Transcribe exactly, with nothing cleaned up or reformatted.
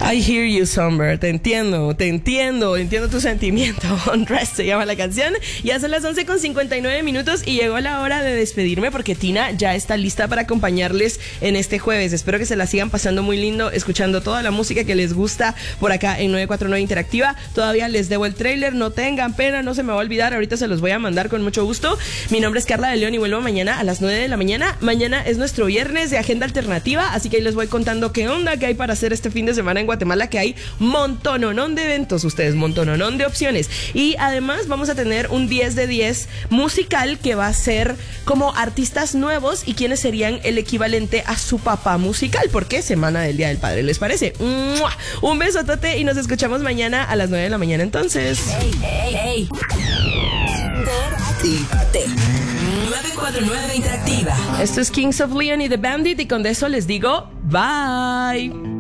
I hear you, Somber. Te entiendo, te entiendo, entiendo tu sentimiento. Undressed se llama la canción. Ya son las once con cincuenta y nueve minutos y llegó la hora de despedirme porque Tina ya está lista para acompañarles en este jueves. Espero que se la sigan pasando muy lindo, escuchando toda la música que les gusta por acá en nueve cuatro nueve Interactiva. Todavía les debo el tráiler, no tengan pena, no se me va a olvidar. Ahorita se los voy a mandar con mucho gusto. Mi nombre es Carla de León y vuelvo mañana a las nueve de la mañana. Mañana es nuestro viernes de Agenda Alternativa, así que ahí les voy contando qué onda, qué hay para hacer este fin de semana en Guatemala, que hay montononón de eventos, ustedes, montononón de opciones. Y además vamos a tener un diez de diez musical que va a ser como artistas nuevos y quienes serían el equivalente a su papá musical, porque Semana del Día del Padre, ¿les parece? ¡Mua! Un besotote y nos escuchamos mañana a las nueve de la mañana entonces. Hey, hey, hey. Interactívate. nueve cuatro nueve Interactiva. Esto es Kings of Leon y The Bandit y con eso les digo bye.